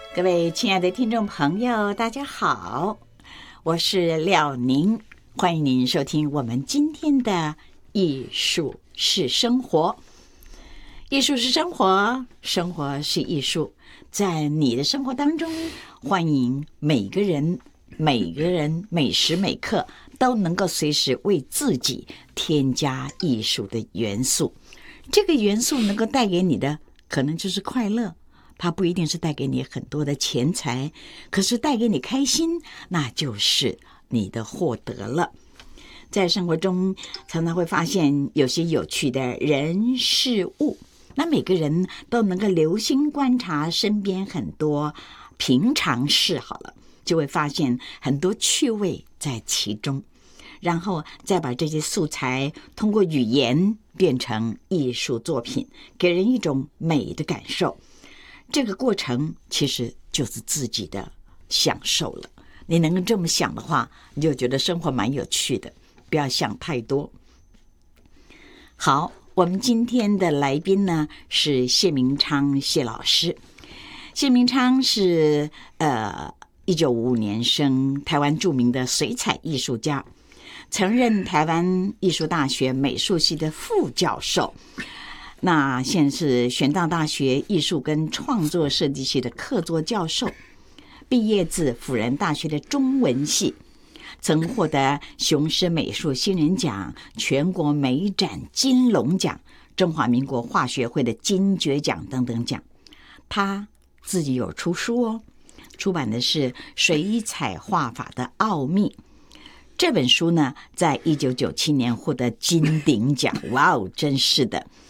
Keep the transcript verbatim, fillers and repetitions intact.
各位亲爱的听众朋友，大家好，我是廖宁，欢迎您收听我们今天的艺术是生活。艺术是生活，生活是艺术，在你的生活当中，欢迎每个人每个人每时每刻都能够随时为自己添加艺术的元素。这个元素能够带给你的可能就是快乐，它不一定是带给你很多的钱财，可是带给你开心，那就是你的获得了。在生活中常常会发现有些有趣的人事物，那每个人都能够留心观察身边很多平常事，好了，就会发现很多趣味在其中，然后再把这些素材通过语言变成艺术作品，给人一种美的感受。这个过程其实就是自己的享受了。你能够这么想的话，你就觉得生活蛮有趣的，不要想太多。好，我们今天的来宾呢是谢明昌谢老师。谢明昌是呃一九五五年生，台湾著名的水彩艺术家，曾任台湾艺术大学美术系的副教授。那现在是玄奘大学艺术跟创作设计系的客座教授，毕业自辅仁大学的中文系，曾获得雄狮美术新人奖、全国美展金龙奖、中华民国画学会的金爵奖等等奖。他自己有出书哦，出版的是《水彩画法的奥秘》。这本书呢，在一九九七年获得金鼎奖，哇哦，真是的！